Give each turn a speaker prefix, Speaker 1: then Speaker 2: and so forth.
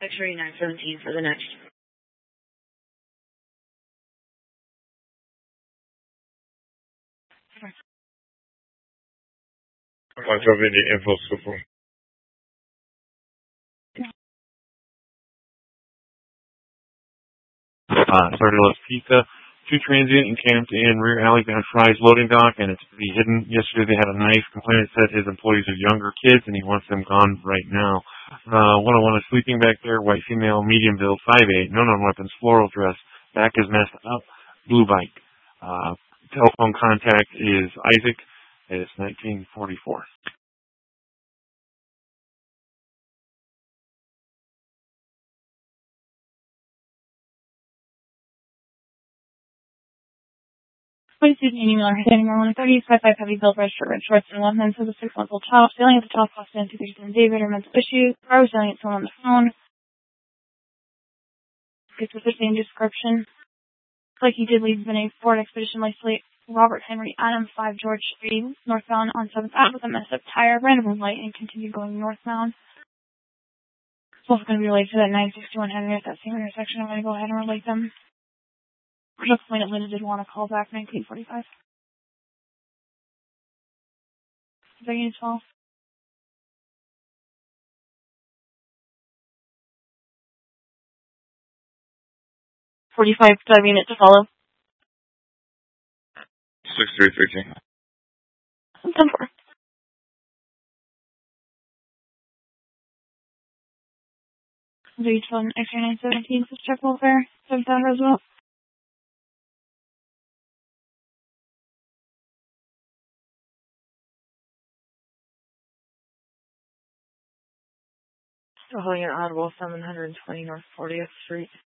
Speaker 1: X-ray 917 for the next.
Speaker 2: Much of any info support.
Speaker 3: 30 Pizza. 2 transient encamped in rear alley behind Fry's loading dock, and it's to be hidden. Yesterday they had a knife. Complainant said his employees are younger kids, and he wants them gone right now. 101 is sleeping back there. White female, medium build, 5'8", no known weapons, floral dress. Back is messed up. Blue bike. Telephone contact is Isaac. It's 1944.
Speaker 4: Amy Miller, standing on 130, 5'5", heavy build, red shirt, red shorts, and 1 hand with a 6-month-old child. Sailing at the top, Boston, 237 David, or mental issue. Car was sailing at someone on the phone. It's with the same description. Looks like he did leave in a Ford Expedition license plate. Robert Henry Adams, 5 George Street, northbound on 7th Ave with a messed up tire, ran a red light, and continued going northbound. It's also going to be related to that 961 Henry at that same intersection. I'm going to go ahead and relate them. Original complainant Linda did want to call back 1945. Is that unit 12? 45 unit to follow.
Speaker 2: 6313.
Speaker 4: 10-4. H1 X-ray 917, so check welfare. 7th Ave Roosevelt.
Speaker 1: Still holding an audible 720 North 40th Street.